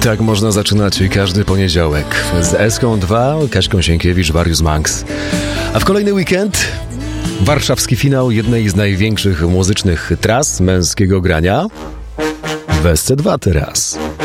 Tak można zaczynać każdy poniedziałek. Z Eską 2, Kaśką Sienkiewicz, Warius Manx. A w kolejny weekend warszawski finał jednej z największych muzycznych tras męskiego grania w SC2 teraz.